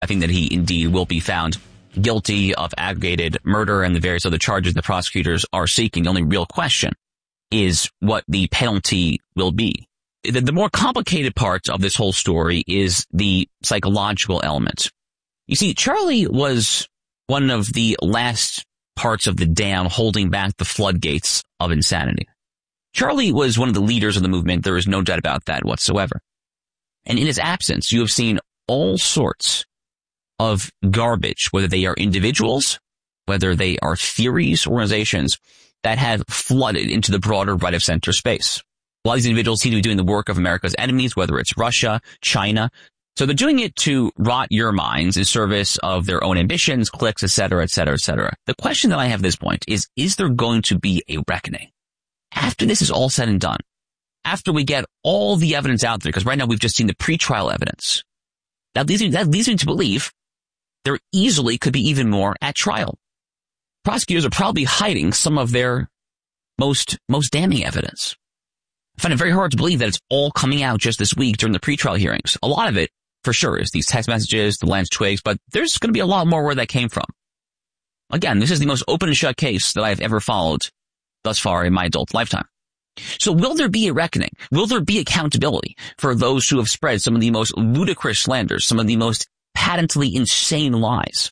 I think that he indeed will be found guilty of aggravated murder and the various other charges the prosecutors are seeking. The only real question is what the penalty will be. The more complicated part of this whole story is the psychological element. You see, Charlie was one of the last parts of the dam holding back the floodgates of insanity. Charlie was one of the leaders of the movement. There is no doubt about that whatsoever. And in his absence, you have seen all sorts of garbage, whether they are individuals, whether they are theories, organizations that have flooded into the broader right of center space. A lot of these individuals seem to be doing the work of America's enemies, whether it's Russia, China. So they're doing it to rot your minds in service of their own ambitions, cliques, etc., etc., etc. The question that I have at this point is there going to be a reckoning? After this is all said and done, after we get all the evidence out there, because right now we've just seen the pretrial evidence, that leads me to believe there easily could be even more at trial. Prosecutors are probably hiding some of their most damning evidence. I find it very hard to believe that it's all coming out just this week during the pretrial hearings. A lot of it, for sure, is these text messages, the Lance twigs, but there's going to be a lot more where that came from. Again, this is the most open and shut case that I've ever followed thus far in my adult lifetime. So will there be a reckoning? Will there be accountability for those who have spread some of the most ludicrous slanders, some of the most patently insane lies,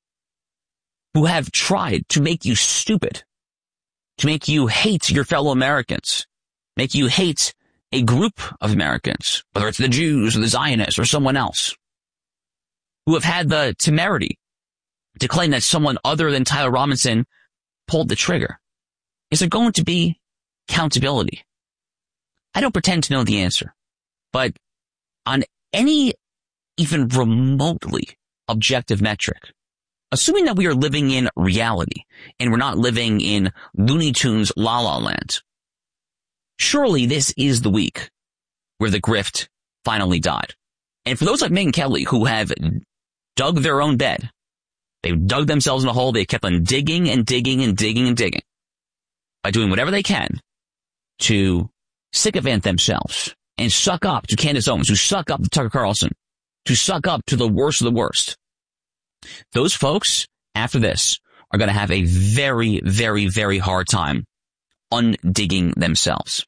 who have tried to make you stupid, to make you hate your fellow Americans, make you hate a group of Americans, whether it's the Jews or the Zionists or someone else, who have had the temerity to claim that someone other than Tyler Robinson pulled the trigger? Is there going to be accountability? I don't pretend to know the answer, but on any even remotely objective metric, assuming that we are living in reality and we're not living in Looney Tunes La La Land, surely this is the week where the grift finally died. And for those like Megyn Kelly who have dug their own bed, they've dug themselves in a hole, they kept on digging and digging and digging and digging by doing whatever they can to sycophant themselves and suck up to Candace Owens, to suck up to Tucker Carlson, to suck up to the worst of the worst. Those folks, after this, are going to have a very, very, very hard time undigging themselves.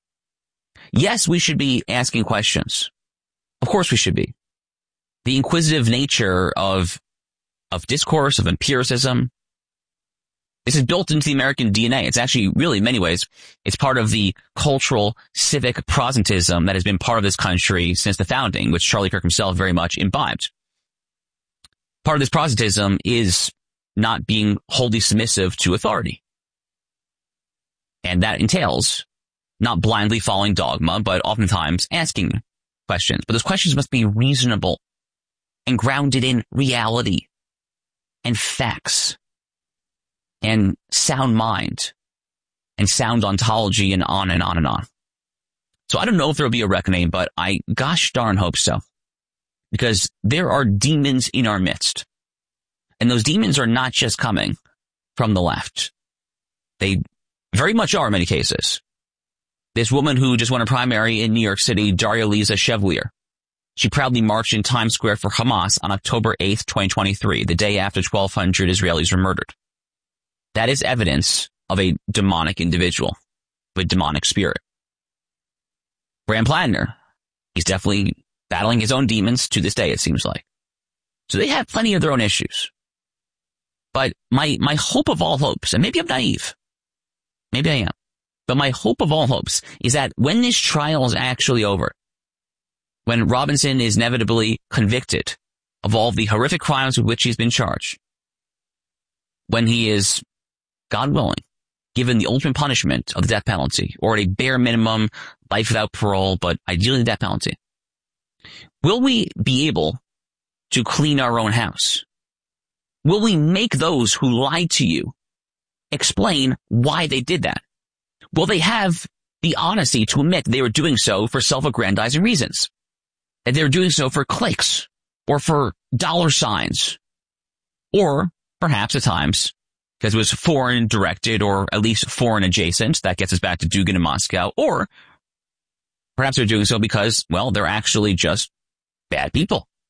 Yes, we should be asking questions. Of course we should be. The inquisitive nature of discourse, of empiricism, this is built into the American DNA. It's actually really, in many ways, it's part of the cultural, civic Protestantism that has been part of this country since the founding, which Charlie Kirk himself very much imbibed. Part of this Protestantism is not being wholly submissive to authority. And that entails not blindly following dogma, but oftentimes asking questions. But those questions must be reasonable and grounded in reality and facts and sound mind and sound ontology and on and on and on. So I don't know if there will be a reckoning, but I gosh darn hope so. Because there are demons in our midst. And those demons are not just coming from the left. They very much are in many cases. This woman who just won a primary in New York City, Daria-Liza Chevalier, she proudly marched in Times Square for Hamas on October 8th, 2023, the day after 1,200 Israelis were murdered. That is evidence of a demonic individual with demonic spirit. Graham Plattner, he's definitely battling his own demons to this day, it seems like. So they have plenty of their own issues. But my hope of all hopes, and maybe I'm naive, maybe I am, but my hope of all hopes is that when this trial is actually over, when Robinson is inevitably convicted of all the horrific crimes with which he's been charged, when he is, God willing, given the ultimate punishment of the death penalty, or at a bare minimum, life without parole, but ideally the death penalty, will we be able to clean our own house? Will we make those who lied to you explain why they did that? Will they have the honesty to admit they were doing so for self-aggrandizing reasons? That they were doing so for clicks, or for dollar signs, or perhaps at times because it was foreign directed or at least foreign adjacent. That gets us back to Dugin in Moscow. Or perhaps they're doing so because, well, they're actually just bad people.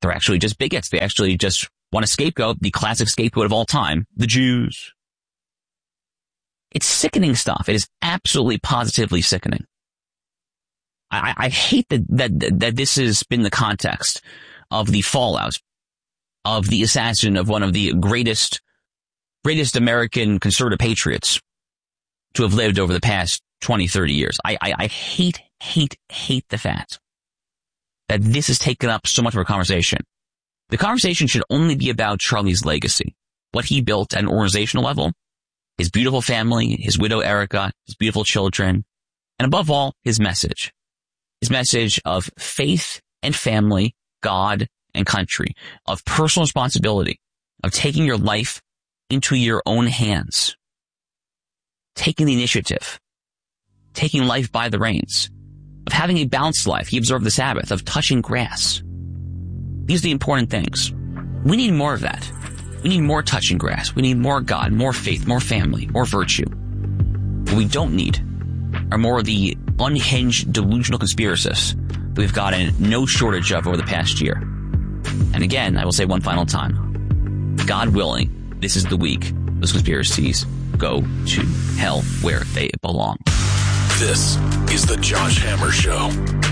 They're actually just bigots. They actually just want to scapegoat the classic scapegoat of all time, the Jews. It's sickening stuff. It is absolutely positively sickening. I hate that this has been the context of the fallout of the assassin of one of the greatest American conservative patriots to have lived over the past 20, 30 years. I hate the fact that this has taken up so much of our conversation. The conversation should only be about Charlie's legacy, what he built at an organizational level, his beautiful family, his widow Erica, his beautiful children, and above all, his message of faith and family, God and country, of personal responsibility, of taking your life into your own hands, taking the initiative, taking life by the reins, of having a balanced life. He observed the Sabbath, of touching grass. These are the important things. We need more of that. We need more touching grass. We need more God, more faith, more family, more virtue. What we don't need are more of the unhinged, delusional conspiracists that we've gotten no shortage of over the past year. And again, I will say one final time, God willing, this is the week those conspiracies go to hell where they belong. This is the Josh Hammer Show.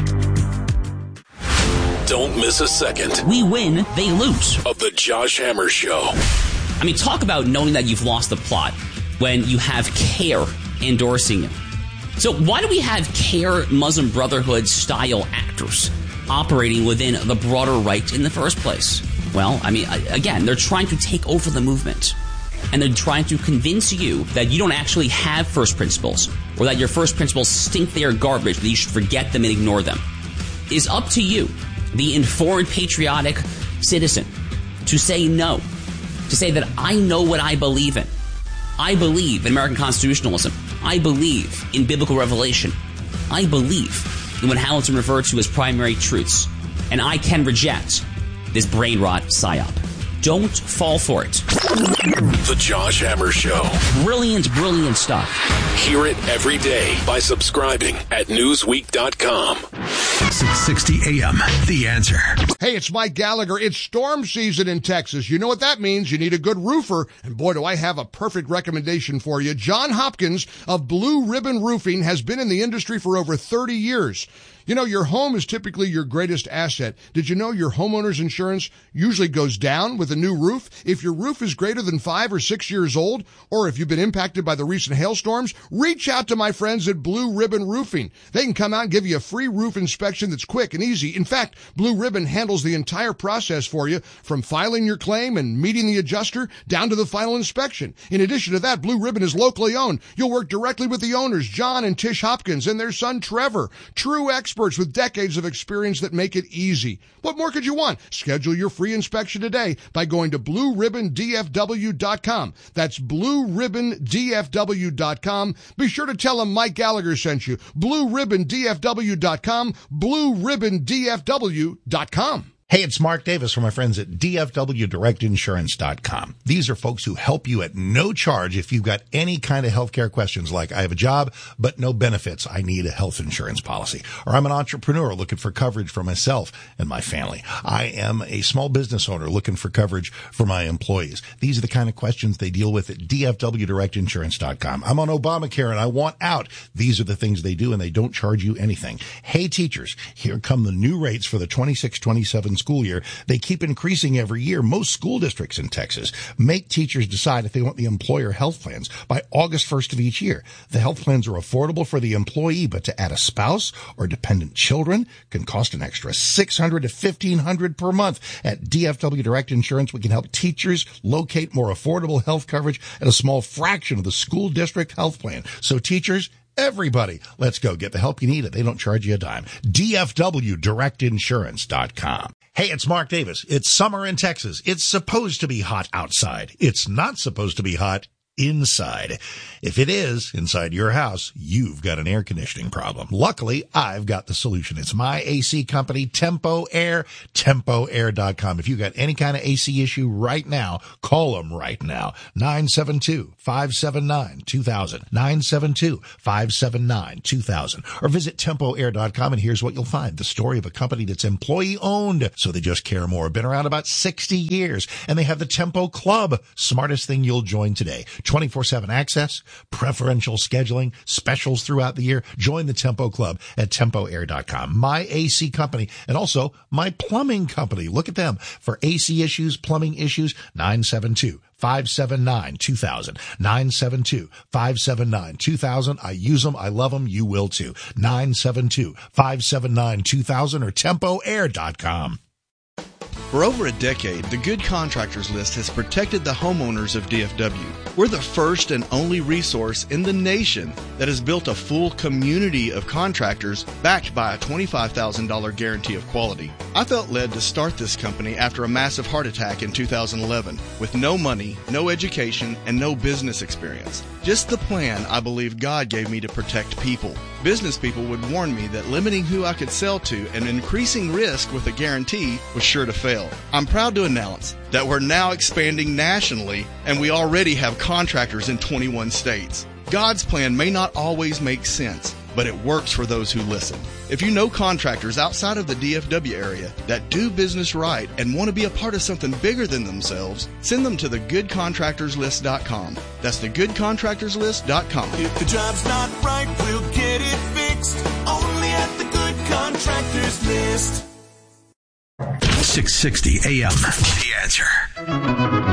Don't miss a second. We win, they lose. Of the Josh Hammer Show. I mean, talk about knowing that you've lost the plot when you have CARE endorsing you. So why do we have CARE Muslim Brotherhood style actors operating within the broader right in the first place? Well, I mean, again, they're trying to take over the movement. And they're trying to convince you that you don't actually have first principles, or that your first principles stink, they are garbage, that you should forget them and ignore them. It is up to you, the informed, patriotic citizen, to say no. To say that I know what I believe in. I believe in American constitutionalism. I believe in biblical revelation. I believe in what Hamilton referred to as primary truths. And I can reject this brain rot psyop. Don't fall for it. The Josh Hammer Show. Brilliant, brilliant stuff. Hear it every day by subscribing at Newsweek.com. 660 AM, The Answer. Hey, it's Mike Gallagher. It's storm season in Texas. You know what that means. You need a good roofer. And boy, do I have a perfect recommendation for you. John Hopkins of Blue Ribbon Roofing has been in the industry for over 30 years. You know, your home is typically your greatest asset. Did you know your homeowner's insurance usually goes down with a new roof? If your roof is greater than 5 or 6 years old, or if you've been impacted by the recent hailstorms, reach out to my friends at Blue Ribbon Roofing. They can come out and give you a free roof inspection that's quick and easy. In fact, Blue Ribbon handles the entire process for you, from filing your claim and meeting the adjuster down to the final inspection. In addition to that, Blue Ribbon is locally owned. You'll work directly with the owners, John and Tish Hopkins, and their son, Trevor. True experts with decades of experience that make it easy. What more could you want? Schedule your free inspection today by going to BlueRibbonDFW.com. That's BlueRibbonDFW.com. Be sure to tell them Mike Gallagher sent you. BlueRibbonDFW.com. BlueRibbonDFW.com. Hey, it's Mark Davis from my friends at DFWDirectInsurance.com. These are folks who help you at no charge if you've got any kind of healthcare questions like, I have a job, but no benefits. I need a health insurance policy. Or I'm an entrepreneur looking for coverage for myself and my family. I am a small business owner looking for coverage for my employees. These are the kind of questions they deal with at DFWDirectInsurance.com. I'm on Obamacare and I want out. These are the things they do, and they don't charge you anything. Hey, teachers, here come the new rates for the 26-27 school year. They keep increasing every year. Most school districts in Texas make teachers decide if they want the employer health plans by August 1st of each year. The health plans are affordable for the employee, but to add a spouse or dependent children can cost an extra $600 to $1,500 per month. At DFW Direct Insurance, we can help teachers locate more affordable health coverage at a small fraction of the school district health plan. So teachers, everybody, let's go get the help you need. They don't charge you a dime. DFWDirectInsurance.com. Hey, it's Mark Davis. It's summer in Texas. It's supposed to be hot outside. It's not supposed to be hot inside. If it is inside your house, you've got an air conditioning problem. Luckily, I've got the solution. It's my AC company, Tempo Air, TempoAir.com. If you've got any kind of AC issue right now, call them right now. 972-579-2000. 972-579-2000. Or visit TempoAir.com, and here's what you'll find. The story of a company that's employee-owned, so they just care more. Been around about 60 years, and they have the Tempo Club. Smartest thing you'll join today. 24/7 access, preferential scheduling, specials throughout the year. Join the Tempo Club at TempoAir.com. My AC company, and also my plumbing company. Look at them for AC issues, plumbing issues. 972-579-2000. 972-579-2000. I use them. I love them. You will too. 972-579-2000 or TempoAir.com. For over a decade, the Good Contractors List has protected the homeowners of DFW. We're the first and only resource in the nation that has built a full community of contractors backed by a $25,000 guarantee of quality. I felt led to start this company after a massive heart attack in 2011 with no money, no education, and no business experience. Just the plan I believe God gave me to protect people. Business people would warn me that limiting who I could sell to and increasing risk with a guarantee was sure to fail. I'm proud to announce that we're now expanding nationally, and we already have contractors in 21 states. God's plan may not always make sense, but it works for those who listen. If you know contractors outside of the DFW area that do business right and want to be a part of something bigger than themselves, send them to thegoodcontractorslist.com. That's thegoodcontractorslist.com. If the job's not right, we'll get it fixed. Only at the Good Contractors List. 660 AM. The Answer.